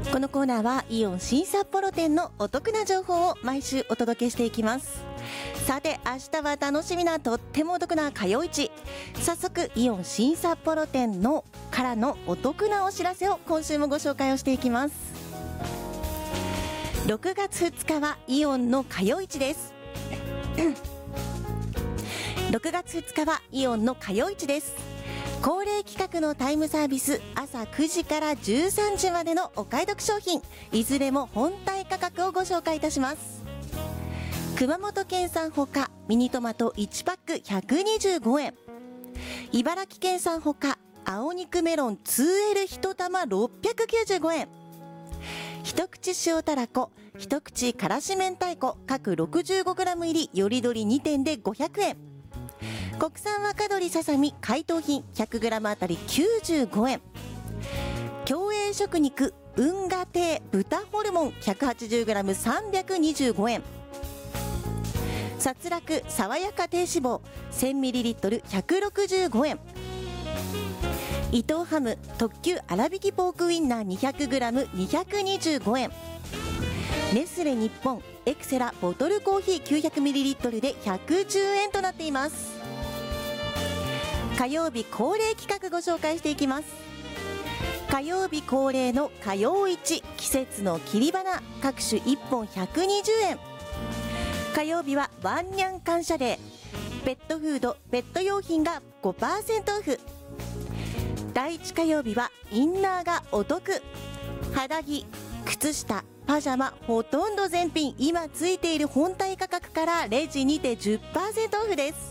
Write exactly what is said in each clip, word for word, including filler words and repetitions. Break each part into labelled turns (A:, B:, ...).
A: このコーナーはイオン新札幌店のお得な情報を毎週お届けしていきます。さて明日は楽しみなとってもお得な火曜市、早速イオン新札幌店のからのお得なお知らせを今週もご紹介をしていきます。ろくがつふつかはイオンの火曜市ですろくがつふつかはイオンの火曜市です。恒例企画のタイムサービス、朝くじからじゅうさんじまでのお買い得商品、いずれも本体価格をご紹介いたします。熊本県産ほかミニトマトいちパックひゃくにじゅうごえん、茨城県産ほか青肉メロン ツーエルいち 玉ろっぴゃくきゅうじゅうごえん、一口塩たらこ、一口からし明太子各 ろくじゅうごグラム 入りよりどりにてんでごひゃくえん、国産若鶏ささみ解凍品 ひゃくグラム あたりきゅうじゅうごえん、共栄食肉運河亭豚ホルモン ひゃくはちじゅうグラム さんびゃくにじゅうごえん、さつらく爽やか低脂肪 せんミリリットル ひゃくろくじゅうごえん、伊藤ハム特級粗挽きポークウインナー にひゃくグラム にひゃくにじゅうごえん、ネスレ日本エクセラボトルコーヒー きゅうひゃくミリリットル でひゃくじゅうえんとなっています。火曜日恒例企画ご紹介していきます。火曜日恒例の火曜市、季節の切り花各種いっぽんひゃくにじゅうえん、火曜日はワンニャン感謝デー、ペットフードペット用品が ごパーセント オフ、だいいち火曜日はインナーがお得、肌着靴下パジャマほとんど全品今ついている本体価格からレジにて じゅっパーセント オフです。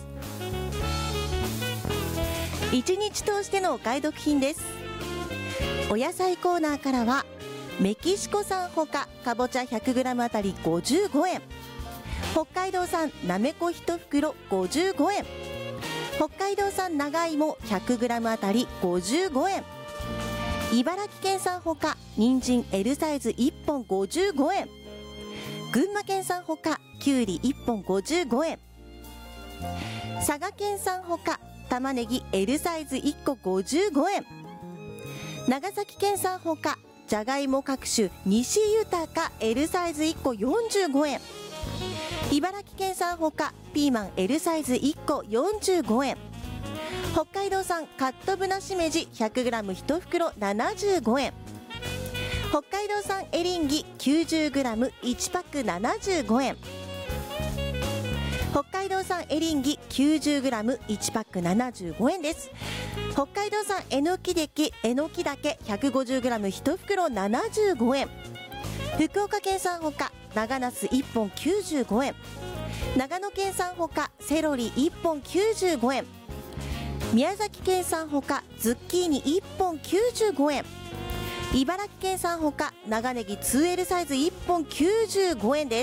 A: いちにち通してのお買い得品です。お野菜コーナーからはメキシコ産ほかかぼちゃ ひゃくグラム あたりごじゅうごえん、北海道産なめこいち袋ごじゅうごえん、北海道産長芋 ひゃくグラム あたりごじゅうごえん、茨城県産ほか人参 エル サイズいっぽんごじゅうごえん、群馬県産ほかきゅうりいっぽんごじゅうごえん、佐賀県産ほか玉ねぎ エル サイズいっこごじゅうごえん、長崎県産ほかじゃがいも各種西豊 エル サイズいっこよんじゅうごえん、茨城県産ほかピーマン エル サイズいっこよんじゅうごえん、北海道産カットぶなしめじ ひゃくグラムいち袋ななじゅうごえん、北海道産エリンギ きゅうじゅうグラムいちパックななじゅうごえん、北海道産エリンギ きゅうじゅうグラムいちパックななじゅうごえんです。北海道産えのきできえのきだけ ひゃくごじゅうグラムいち袋ななじゅうごえん、福岡県産ほか長ナスいっぽんきゅうじゅうごえん、長野県産ほかセロリいっぽんきゅうじゅうごえん、宮崎県産ほかズッキーニいっぽんきゅうじゅうごえん、茨城県産ほか長ネギ ツーエル サイズいっぽんきゅうじゅうごえんです。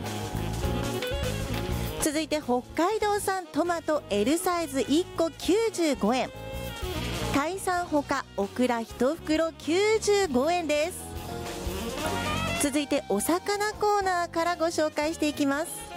A: 続いて北海道産トマト エル サイズいっこきゅうじゅうごえん、タイ産ほかオクラいち袋きゅうじゅうごえんです。続いてお魚コーナーからご紹介していきます。